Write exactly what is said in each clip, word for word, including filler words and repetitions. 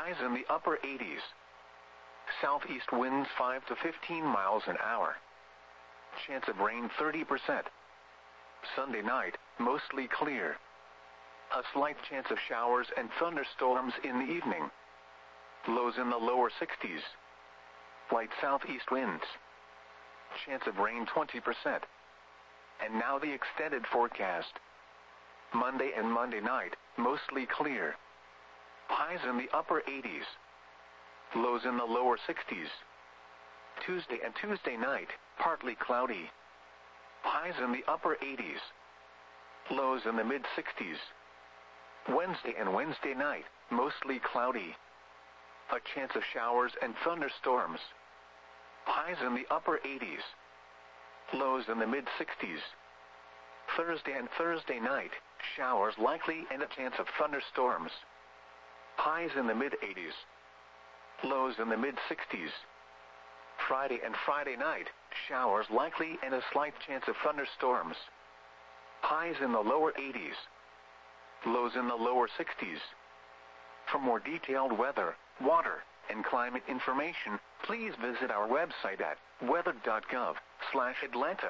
highs in the upper eighties. Southeast winds five to fifteen miles an hour. Chance of rain thirty percent. Sunday night, mostly clear. A slight chance of showers and thunderstorms in the evening. Lows in the lower sixties. Light southeast winds. Chance of rain twenty percent. And now the extended forecast. Monday and Monday night, mostly clear. Highs in the upper eighties. Lows in the lower sixties. Tuesday and Tuesday night, partly cloudy. Highs in the upper eighties. Lows in the mid sixties. Wednesday and Wednesday night, mostly cloudy. A chance of showers and thunderstorms. Highs in the upper eighties. Lows in the mid sixties. Thursday and Thursday night, showers likely and a chance of thunderstorms. Highs in the mid eighties. Lows in the mid sixties. Friday and Friday night, showers likely and a slight chance of thunderstorms. Highs in the lower eighties. Lows in the lower sixties. For more detailed weather, water, and climate information, please visit our website at weather dot gov slash Atlanta.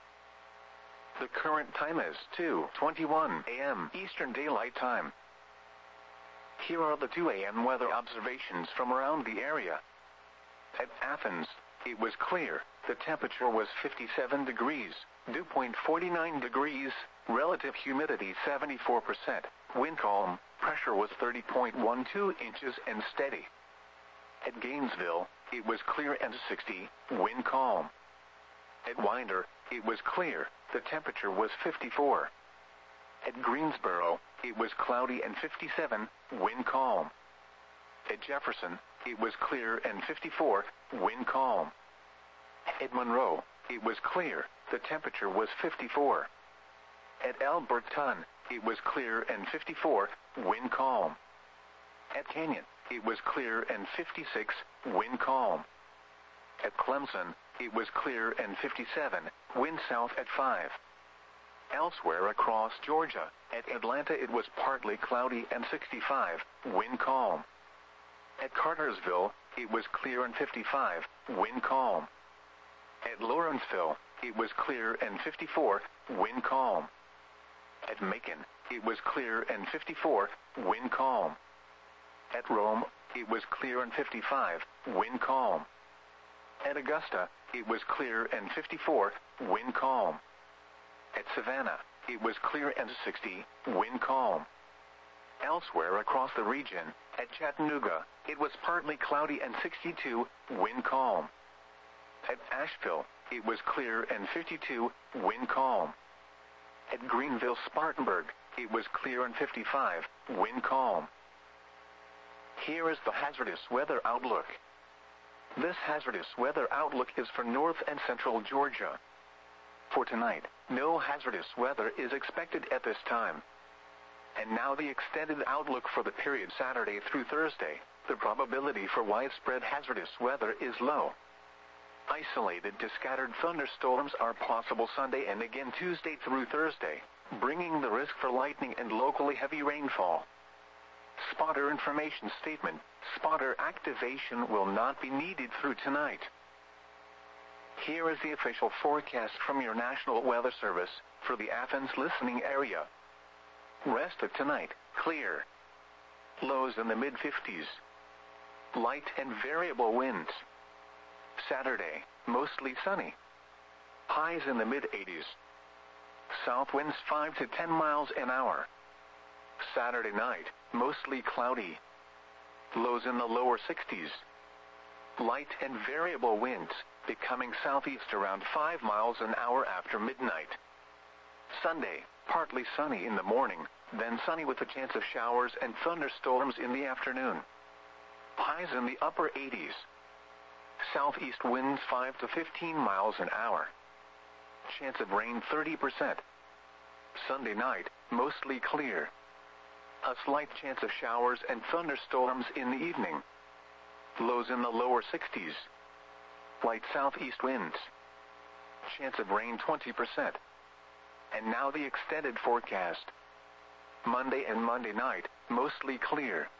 The current time is two twenty-one a m Eastern Daylight Time. Here are the two a m weather observations from around the area. At Athens, it was clear. The temperature was fifty-seven degrees, dew point forty-nine degrees, relative humidity seventy-four percent, wind calm, pressure was thirty point one two inches and steady. At Gainesville, it was clear and sixty, wind calm. At Winder, it was clear, the temperature was fifty-four. At Greensboro, it was cloudy and fifty-seven, wind calm. At Jefferson, it was clear and fifty-four, wind calm. At Monroe, it was clear, the temperature was fifty-four. At Alberton, it was clear and fifty-four, wind calm. At Canyon, it was clear and fifty-six, wind calm. At Clemson, it was clear and fifty-seven, wind south at five. Elsewhere across Georgia, at Atlanta it was partly cloudy and sixty-five, wind calm. At Cartersville, it was clear and fifty-five, wind calm. At Lawrenceville, it was clear and fifty-four, wind calm. At Macon, it was clear and fifty-four, wind calm. At Rome, it was clear and fifty-five, wind calm. At Augusta, it was clear and fifty-four, wind calm. At Savannah, it was clear and sixty, wind calm. Elsewhere across the region, at Chattanooga, it was partly cloudy and sixty-two, wind calm. At Asheville, it was clear and fifty-two, wind calm. At Greenville-Spartanburg, it was clear and fifty-five, wind calm. Here is the hazardous weather outlook. This hazardous weather outlook is for north and central Georgia. For tonight, no hazardous weather is expected at this time. And now the extended outlook for the period Saturday through Thursday. The probability for widespread hazardous weather is low. Isolated to scattered thunderstorms are possible Sunday and again Tuesday through Thursday, bringing the risk for lightning and locally heavy rainfall. Spotter information statement: spotter activation will not be needed through tonight. Here is the official forecast from your National Weather Service for the Athens listening area. Rest of tonight, clear. Lows in the mid fifties. Light and variable winds. Saturday, mostly sunny. Highs in the mid eighties. South winds five to ten miles an hour. Saturday night, mostly cloudy. Lows in the lower sixties. Light and variable winds, becoming southeast around five miles an hour after midnight. Sunday, partly sunny in the morning, then sunny with a chance of showers and thunderstorms in the afternoon. Highs in the upper eighties. Southeast winds five to fifteen miles an hour. Chance of rain thirty percent. Sunday night, mostly clear. A slight chance of showers and thunderstorms in the evening. Lows in the lower sixties. Light southeast winds. Chance of rain twenty percent. And now the extended forecast. Monday and Monday night, mostly clear.